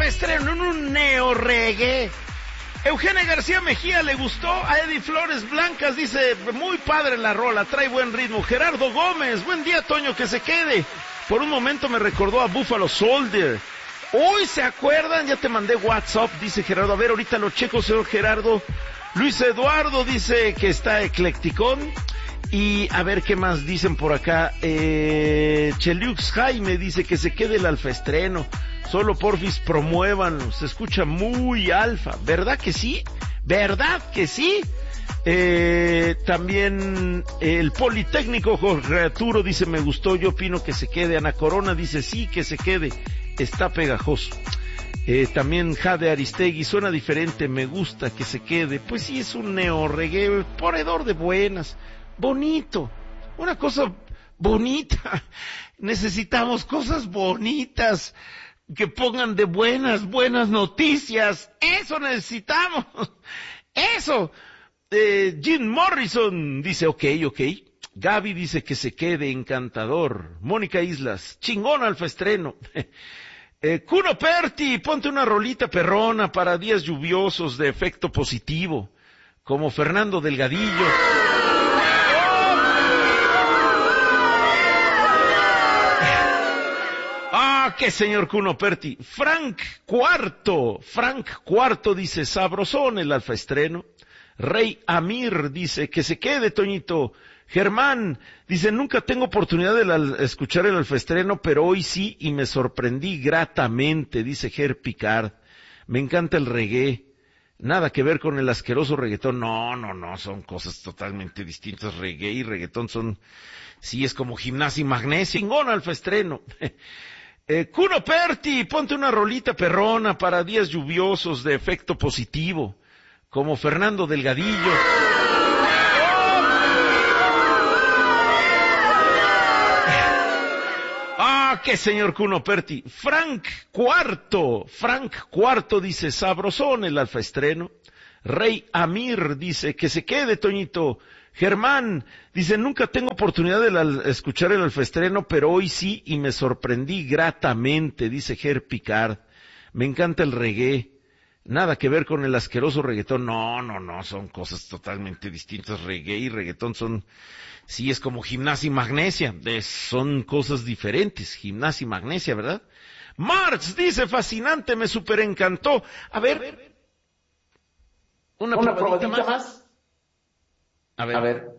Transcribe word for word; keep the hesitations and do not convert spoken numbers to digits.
Alfaestreno en un neo reggae. Eugenia García Mejía le gustó, a Eddie Flores Blancas dice, muy padre la rola, trae buen ritmo. Gerardo Gómez, buen día Toño, que se quede. Por un momento me recordó a Buffalo Soldier. Uy, ¿se acuerdan? Ya te mandé WhatsApp, dice Gerardo. A ver, ahorita lo checo, señor Gerardo. Luis Eduardo dice que está eclecticón. Y a ver qué más dicen por acá. Eh, Cheliux Jaime dice que se quede el alfaestreno. Solo porfis promuévanlo. Se escucha muy alfa. ¿Verdad que sí? ¿Verdad que sí? Eh, también el Politécnico Jorge Arturo dice me gustó, yo opino que se quede. Ana Corona dice sí, que se quede. Está pegajoso. Eh, también Jade Aristegui, suena diferente, me gusta que se quede. Pues sí, es un neo reggae, ponedor de buenas. Bonito, una cosa bonita. Necesitamos cosas bonitas que pongan de buenas, buenas noticias. Eso necesitamos. Eso. Eh, Jim Morrison dice ok, ok. Gaby dice que se quede, encantador. Mónica Islas, chingón alfaestreno. eh, Kuno Perti, ponte una rolita perrona para días lluviosos de efecto positivo. Como Fernando Delgadillo. Ah, qué señor Kuno Perti. Frank Cuarto, Frank Cuarto dice, sabrosón el alfaestreno. Rey Amir dice, que se quede, Toñito. Germán dice, nunca tengo oportunidad de la, escuchar el alfaestreno, pero hoy sí y me sorprendí gratamente, dice Ger Picard. Me encanta el reggae. Nada que ver con el asqueroso reggaetón. No, no, no, son cosas totalmente distintas. Reggae y reggaetón son, sí, es como gimnasia y magnesia. Chingón alfaestreno. Eh, Kuno Perti, ponte una rolita perrona para días lluviosos de efecto positivo, como Fernando Delgadillo. Ah, qué señor Kuno Perti. Frank Cuarto, Frank Cuarto dice, sabrosón el alfaestreno. Rey Amir dice, que se quede, Toñito. Germán dice, nunca tengo oportunidad de la, escuchar el alfaestreno, pero hoy sí y me sorprendí gratamente, dice Ger Picard. Me encanta el reggae. Nada que ver con el asqueroso reggaetón. No, no, no, son cosas totalmente distintas. Reggae y reggaetón son, sí, es como gimnasia y magnesia. De, son cosas diferentes. Gimnasia y magnesia, ¿verdad? Marx dice, fascinante, me super encantó. A ver. Una, Una probadita, probadita más. más. A ver. A ver.